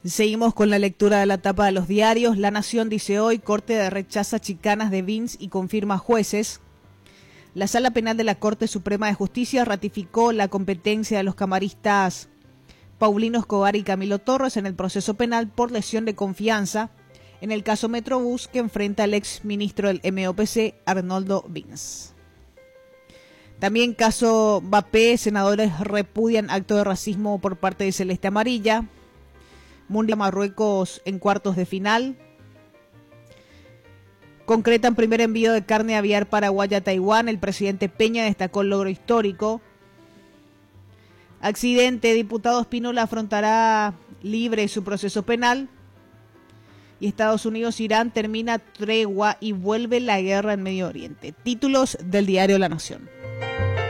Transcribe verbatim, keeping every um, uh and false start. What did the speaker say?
Seguimos con la lectura de la tapa de los diarios. La Nación dice hoy, Corte rechaza chicanas de Vince y confirma jueces. La Sala Penal de la Corte Suprema de Justicia ratificó la competencia de los camaristas Paulino Escobar y Camilo Torres en el proceso penal por lesión de confianza en el caso Metrobús que enfrenta al ex ministro del M O P C, Arnoldo Vince. También caso Mbappé, senadores repudian acto de racismo por parte de Celeste Amarilla. Mundial Marruecos en cuartos de final. Concretan primer envío de carne aviar paraguaya a Taiwán. El presidente Peña destacó el logro histórico. Accidente, diputado Espínola afrontará libre su proceso penal. Y Estados Unidos-Irán termina tregua y vuelve la guerra en Medio Oriente. Títulos del diario La Nación.